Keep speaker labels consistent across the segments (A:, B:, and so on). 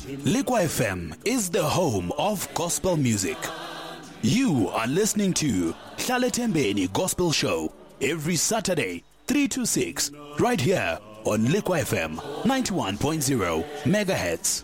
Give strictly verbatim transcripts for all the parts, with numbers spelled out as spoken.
A: Lekwa F M is the home of gospel music. You are listening to Hlale Thembeni Gospel Show every Saturday, three to six, right here on Lekwa F M ninety-one point zero megahertz.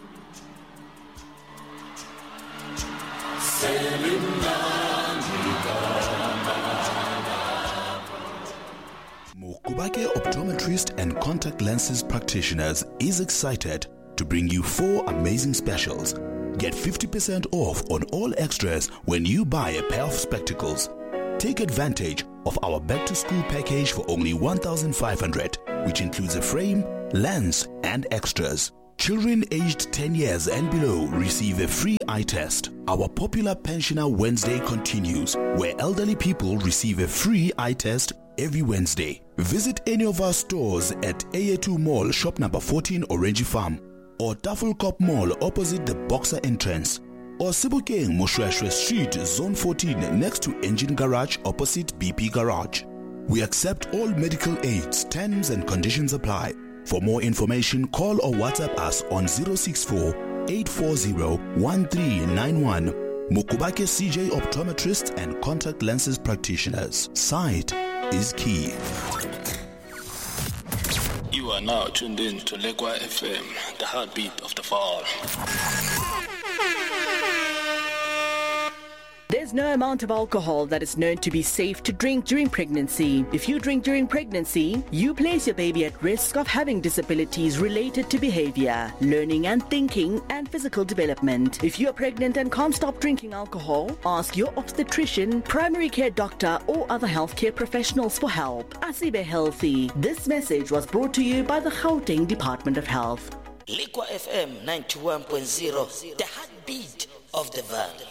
A: Mukubake Optometrist and Contact Lenses Practitioners is excited to bring you four amazing specials. Get fifty percent off on all extras when you buy a pair of spectacles. Take advantage of our back to school package for only one thousand five hundred, which includes a frame, lens, and extras. Children aged ten years and below receive a free eye test. Our popular Pensioner Wednesday continues, where elderly people receive a free eye test every Wednesday. Visit any of our stores at A A two Mall, shop number fourteen, Orange Farm, or Tafelkop Mall opposite the Boxer entrance, or Sebokeng Moshweshwe Street, Zone fourteen, next to Engine Garage opposite B P Garage. We accept all medical aids. Terms and conditions apply. For more information, call or WhatsApp us on zero six four, eight four zero, one three nine one. Mukubake C J Optometrists and Contact Lenses Practitioners. Sight is key.
B: You are now tuned in to Lekwa F M, the heartbeat of the fall.
C: There's no amount of alcohol that is known to be safe to drink during pregnancy. If you drink during pregnancy, you place your baby at risk of having disabilities related to behavior, learning and thinking, and physical development. If you are pregnant and can't stop drinking alcohol, ask your obstetrician, primary care doctor, or other healthcare professionals for help. Asibe Healthy. This message was brought to you by the Gauteng Department of Health.
D: Lekwa F M ninety-one point zero, the heartbeat of the valley.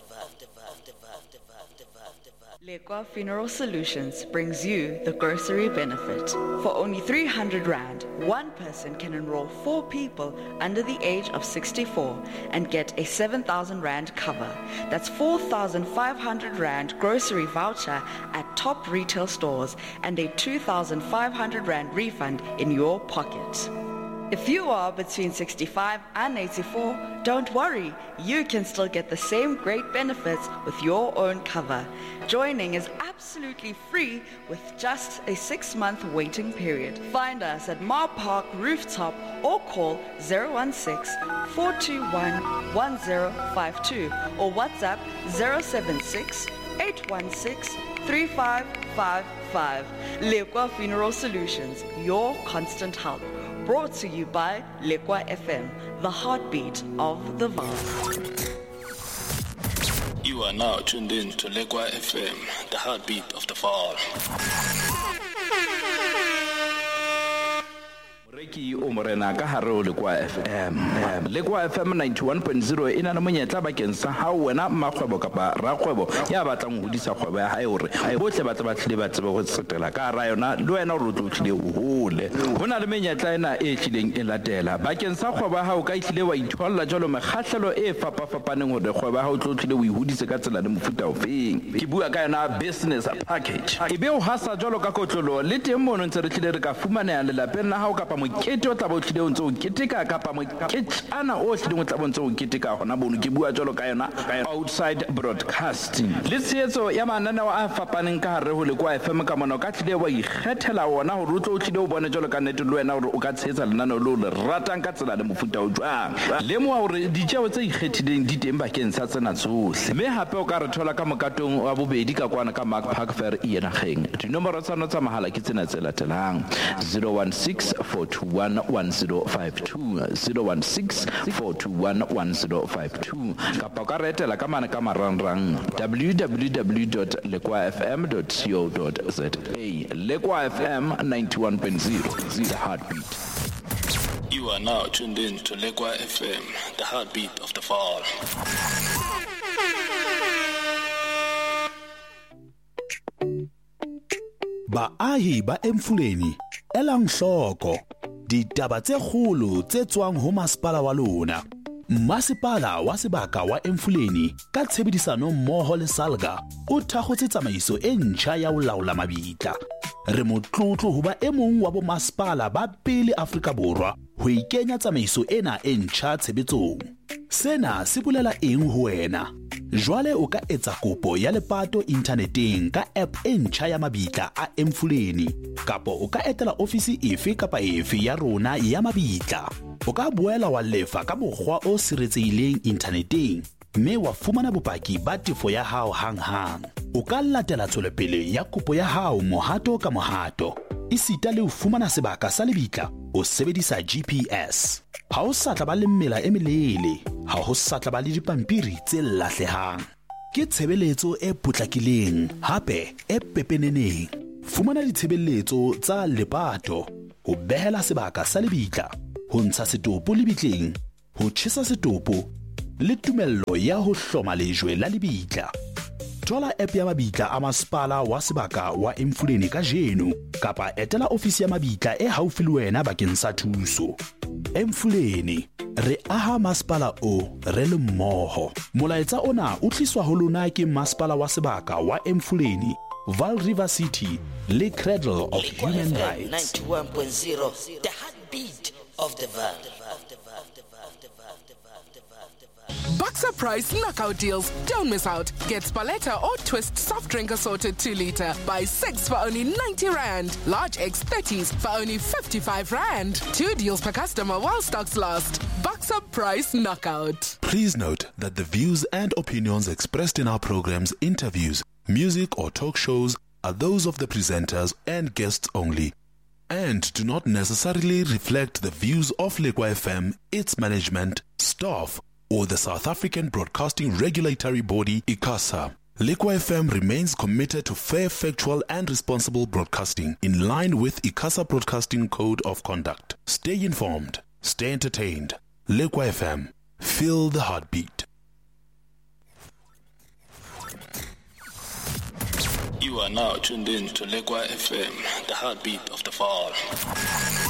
E: Lekwa Funeral Solutions brings you the grocery benefit. For only three hundred rand, one person can enroll four people under the age of sixty-four and get a seven thousand rand cover. That's four thousand five hundred rand grocery voucher at top retail stores and a two thousand five hundred rand refund in your pocket. If you are between sixty-five and eighty-four, don't worry, you can still get the same great benefits with your own cover. Joining is absolutely free with just a six-month waiting period. Find us at Mar Park Rooftop or call zero one six, four two one, one zero five two or WhatsApp zero seven six, eight one six, three five five five. Lekwa Funeral Solutions, your constant help. Brought to you by Lekwa F M, the heartbeat of the valley.
B: You are now tuned in to Lekwa F M, the heartbeat of the fall.
F: Reki o morena ka hare o Lekwa F M. Lekwa F M ninety-one point zero ina na monyetla bakeng sa ha wena makgwebo kapa rakgwebo ya batlang ho hodisa kgwebo ya hae hore botle ba tla tlile ba tsebe go tsetela ka ra yona le wena o rotlo tlile o hole hona le menyetla ena e tlileng e latela bakeng sa kgwebo ya hao ka itlile wa itholla jalo mekgahlelo e fapa fapaneng hore kgwebo ya hao tlo tlile o ihudise ka tsela le mofuta ofeng ke bua ka yona business package e be o hasa jalo ka kotlolo le teng mono ntse re tlile re ka fumana le lapeng la hao kapa mokete o tla bo tlile o ntse o keteka kapa moketana o tlile o tla bo ntse o keteka hona bono ke bua jalo ka yona outside broadcasting le tsetso ya manana wa a fapaneng ka hare ho Lekwa F M ka mona ka tlile wa ikgethela wona ho rutlo o tlile o bone jalo ka nete le wena hore o ka tshetsa lenana lo le ratang ka tsela le mofuta o jwang le mo hore ditjeo tse ikgethileng di teng bakeng sa tsena tsohle me hape o ka re thola ka mokatong wa bobedi ka kwana ka Mark Park Fair e ena geng dinomoro tsa no tsa mahala ke tsena tse latelang zero one six, four two one, one zero five two zero one six, four two one, one zero five two kapa ka retela ka mana ka marangrang w w w dot lekwa f m dot co dot za. Lekwa F M ninety-one point zero, the heartbeat.
B: You are now tuned in to Lekwa F M, the heartbeat of the fall.
A: Baahi ba Emfuleni elang hloko ditaba tse kgolo tse tswang ho masepala wa lona. Masepala wa sebaka wa Emfuleni ka tshebedisano mmoho le Salga o thakgotse tsamaiso e ntjha ya ho laola mabitla. Re motlotlo ho ba e mong wa bo masepala ba pele Afrika Borwa ho ikenya tsamaiso ena e ntjha tshebetsong. Sena se bolela eng ho wena? Jwale o ka etsa kopo ya lepato inthaneteng ka app e ntjha ya mabitla a Emfuleni, kapo o ka etela ofisi efe kapa efe ya rona ya mabitla. O ka boela wa lefa ka mokgwa o siretsehileng inthaneteng, mme wa fumana bopaki ba tefo ya hao hang-hang. O ka latela tswelopele ya kopo ya hao mohato ka mohato. Isita le ho fumana sebaka sa lebitla o sebedisa G P S. Ha o sa tla ba le mmela e melele, ha ho sa tla ba le dipampiri tse lahlehang. Ke tshebeletso e potlakileng, hape e pepeneneng. Fumana ditshebeletso tsa lepato, ho behela sebaka sa lebitla, ho ntsha setopo lebitleng, ho tjhesa setopo, le tumello ya ho hloma lejwe la lebitla. Thola app ya mabitla a masepala wa sebaka wa Emfuleni ka jeno, kapa etela ofisi ya mabitla e haufi le wena bakeng sa thuso. Emfuleni, re aha masepala o re le mmoho. Molaetsa ona o tliswa ho lona ke masepala wa sebaka wa Emfuleni, Vaal River City le Cradle of Human Rights.
D: ninety-one point zero, the heartbeat of the Vaal.
G: Boxer Price knockout deals. Don't miss out. Get Spaletta or Twist soft drink assorted two liter. Buy six for only ninety rand. Large X thirties for only fifty-five rand. Two deals per customer while stocks last. Boxer Price knockout.
A: Please note that the views and opinions expressed in our programs, interviews, music or talk shows are those of the presenters and guests only, and do not necessarily reflect the views of Lekwa F M, its management, staff, or the South African Broadcasting Regulatory Body, ICASA. Lekwa F M remains committed to fair, factual and responsible broadcasting in line with ICASA Broadcasting Code of Conduct. Stay informed, stay entertained. Lekwa F M, feel the heartbeat.
B: You are now tuned in to Lekwa F M, the heartbeat of the fall.